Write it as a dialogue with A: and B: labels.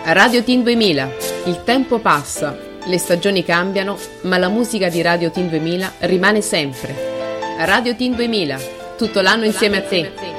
A: Radio Teen 2000. Il tempo passa, le stagioni cambiano, ma la musica di Radio Teen 2000 rimane sempre. Radio Teen 2000, tutto l'anno insieme a te.